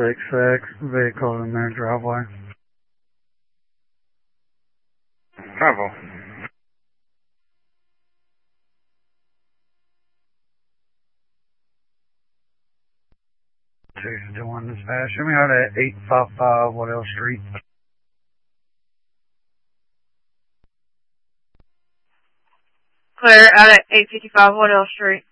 vehicle in their driveway. Bravo. She's doing this fast. Show me how to 855 Waddell Street. Clear out at 855 Waddell Street.